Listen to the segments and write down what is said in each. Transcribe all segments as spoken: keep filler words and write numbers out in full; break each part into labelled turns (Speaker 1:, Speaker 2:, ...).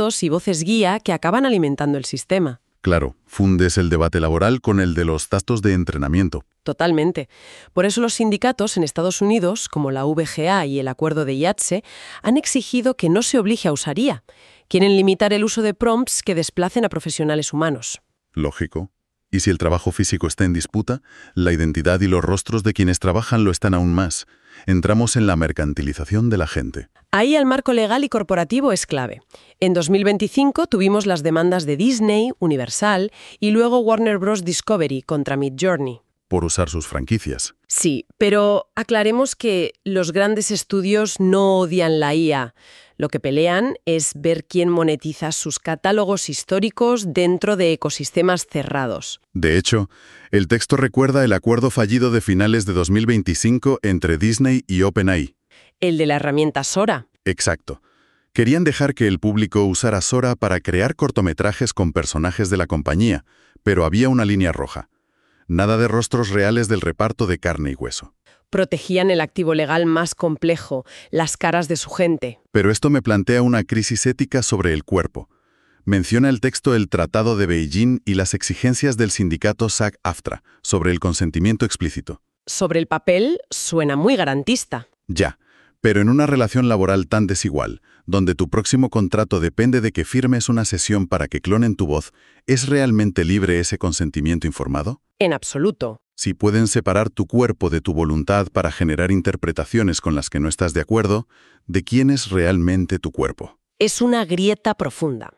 Speaker 1: datos y voces guía que acaban alimentando el sistema.
Speaker 2: Claro, fundes el debate laboral con el de los datos de entrenamiento.
Speaker 1: Totalmente. Por eso los sindicatos en Estados Unidos, como la V G A y el acuerdo de I A T S E, han exigido que no se obligue a usar I A. Quieren limitar el uso de prompts que desplacen a profesionales humanos.
Speaker 2: Lógico. Y si el trabajo físico está en disputa, la identidad y los rostros de quienes trabajan lo están aún más. Entramos en la mercantilización de la gente.
Speaker 1: Ahí el marco legal y corporativo es clave. En dos mil veinticinco tuvimos las demandas de Disney, Universal y luego Warner Bros. Discovery contra Midjourney.
Speaker 2: Por usar sus franquicias.
Speaker 1: Sí, pero aclaremos que los grandes estudios no odian la I A. Lo que pelean es ver quién monetiza sus catálogos históricos dentro de ecosistemas cerrados.
Speaker 2: De hecho, el texto recuerda el acuerdo fallido de finales de dos mil veinticinco entre Disney y OpenAI.
Speaker 1: El de la herramienta Sora.
Speaker 2: Exacto. Querían dejar que el público usara Sora para crear cortometrajes con personajes de la compañía, pero había una línea roja. Nada de rostros reales del reparto de carne y hueso.
Speaker 1: Protegían el activo legal más complejo, las caras de su gente.
Speaker 2: Pero esto me plantea una crisis ética sobre el cuerpo. Menciona el texto el Tratado de Beijing y las exigencias del sindicato SAG-AFTRA sobre el consentimiento explícito.
Speaker 1: Sobre el papel suena muy garantista.
Speaker 2: Ya, pero en una relación laboral tan desigual, donde tu próximo contrato depende de que firmes una sesión para que clonen tu voz, ¿es realmente libre ese consentimiento informado?
Speaker 1: En absoluto.
Speaker 2: Si pueden separar tu cuerpo de tu voluntad para generar interpretaciones con las que no estás de acuerdo, ¿de quién es realmente tu cuerpo?
Speaker 1: Es una grieta profunda.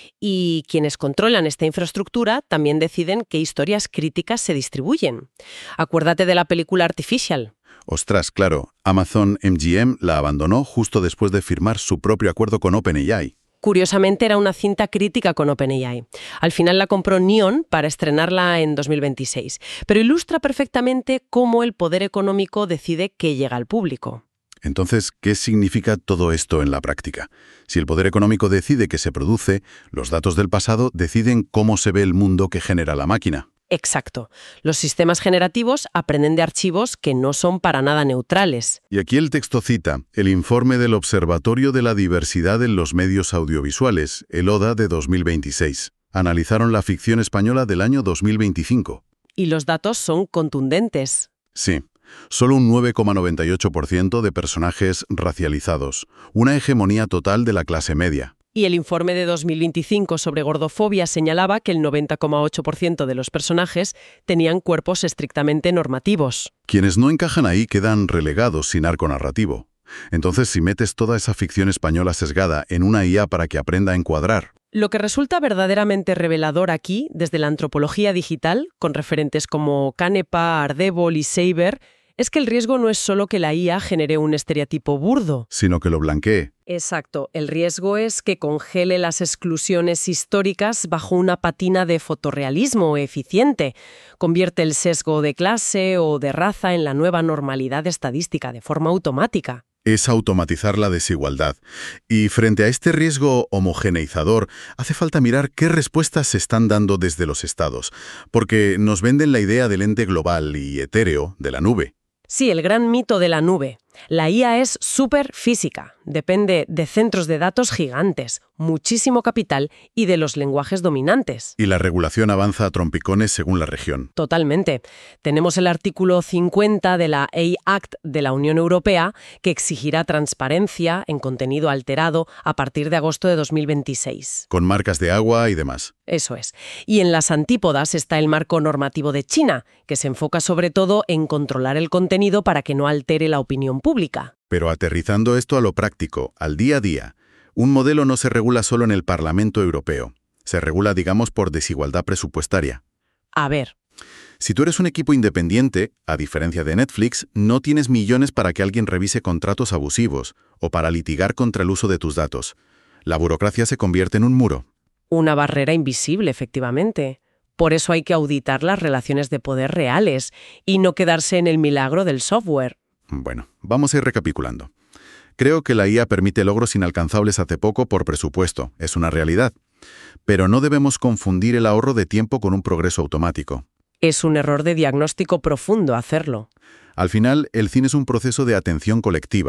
Speaker 1: Y quienes controlan esta infraestructura también deciden qué historias críticas se distribuyen. Acuérdate de la película Artificial.
Speaker 2: Ostras, claro, Amazon M G M la abandonó justo después de firmar su propio acuerdo con OpenAI.
Speaker 1: Curiosamente era una cinta crítica con OpenAI. Al final la compró Neon para estrenarla en dos mil veintiséis, pero ilustra perfectamente cómo el poder económico decide qué llega al público.
Speaker 2: Entonces, ¿qué significa todo esto en la práctica? Si el poder económico decide que se produce, los datos del pasado deciden cómo se ve el mundo que genera la máquina.
Speaker 1: Exacto. Los sistemas generativos aprenden de archivos que no son para nada neutrales.
Speaker 2: Y aquí el texto cita el informe del Observatorio de la Diversidad en los Medios Audiovisuales, el O D A de dos mil veintiséis. Analizaron la ficción española del año dos mil veinticinco.
Speaker 1: Y los datos son contundentes.
Speaker 2: Sí. Solo un nueve coma noventa y ocho por ciento de personajes racializados, una hegemonía total de la clase media.
Speaker 1: Y el informe de dos mil veinticinco sobre gordofobia señalaba que el noventa coma ocho por ciento de los personajes tenían cuerpos estrictamente normativos.
Speaker 2: Quienes no encajan ahí quedan relegados sin arco narrativo. Entonces, si metes toda esa ficción española sesgada en una I A para que aprenda a encuadrar...
Speaker 1: Lo que resulta verdaderamente revelador aquí, desde la antropología digital, con referentes como Canepa, Ardevol y Seiber, es que el riesgo no es solo que la I A genere un estereotipo burdo,
Speaker 2: sino que lo blanquee.
Speaker 1: Exacto. El riesgo es que congele las exclusiones históricas bajo una patina de fotorrealismo eficiente. Convierte el sesgo de clase o de raza en la nueva normalidad estadística de forma automática.
Speaker 2: Es automatizar la desigualdad. Y frente a este riesgo homogeneizador, hace falta mirar qué respuestas se están dando desde los estados, porque nos venden la idea del ente global y etéreo de la nube.
Speaker 1: Sí, el gran mito de la nube. La I A es súper física, depende de centros de datos gigantes, muchísimo capital y de los lenguajes dominantes.
Speaker 2: Y la regulación avanza a trompicones según la región.
Speaker 1: Totalmente. Tenemos el artículo cincuenta de la A I Act de la Unión Europea que exigirá transparencia en contenido alterado a partir de agosto de dos mil veintiséis.
Speaker 2: Con marcas de agua y demás.
Speaker 1: Eso es. Y en las antípodas está el marco normativo de China, que se enfoca sobre todo en controlar el contenido para que no altere la opinión pública.
Speaker 2: Pero aterrizando esto a lo práctico, al día a día, un modelo no se regula solo en el Parlamento Europeo. Se regula, digamos, por desigualdad presupuestaria.
Speaker 1: A ver.
Speaker 2: Si tú eres un equipo independiente, a diferencia de Netflix, no tienes millones para que alguien revise contratos abusivos o para litigar contra el uso de tus datos. La burocracia se convierte en un muro.
Speaker 1: Una barrera invisible, efectivamente. Por eso hay que auditar las relaciones de poder reales y no quedarse en el milagro del software.
Speaker 2: Bueno, vamos a ir recapitulando. Creo que la I A permite logros inalcanzables hace poco por presupuesto, es una realidad. Pero no debemos confundir el ahorro de tiempo con un progreso automático.
Speaker 1: Es un error de diagnóstico profundo hacerlo.
Speaker 2: Al final, el cine es un proceso de atención colectiva,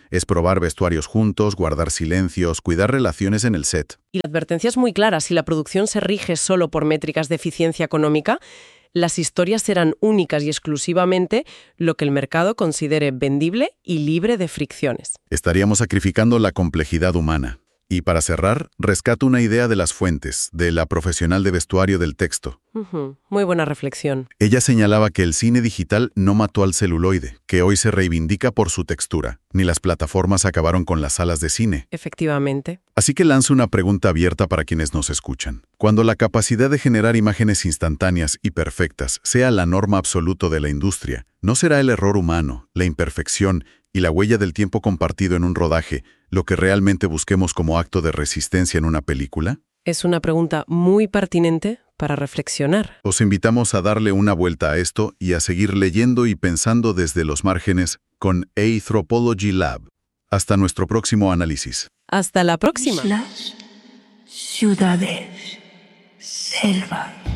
Speaker 2: Es probar vestuarios juntos, guardar silencios, cuidar relaciones en el set.
Speaker 1: Y la advertencia es muy clara: si la producción se rige solo por métricas de eficiencia económica, las historias serán únicas y exclusivamente lo que el mercado considere vendible y libre de fricciones.
Speaker 2: Estaríamos sacrificando la complejidad humana. Y para cerrar, rescato una idea de las fuentes, de la profesional de vestuario del texto.
Speaker 1: Uh-huh. Muy buena reflexión.
Speaker 2: Ella señalaba que el cine digital no mató al celuloide, que hoy se reivindica por su textura. Ni las plataformas acabaron con las salas de cine.
Speaker 1: Efectivamente.
Speaker 2: Así que lanzo una pregunta abierta para quienes nos escuchan. Cuando la capacidad de generar imágenes instantáneas y perfectas sea la norma absoluta de la industria, ¿no será el error humano, la imperfección y la huella del tiempo compartido en un rodaje lo que realmente busquemos como acto de resistencia en una película?
Speaker 1: Es una pregunta muy pertinente para reflexionar.
Speaker 2: Os invitamos a darle una vuelta a esto y a seguir leyendo y pensando desde los márgenes con Anthropology Lab. Hasta nuestro próximo análisis.
Speaker 1: Hasta la próxima.
Speaker 3: Islas, ciudades, selva.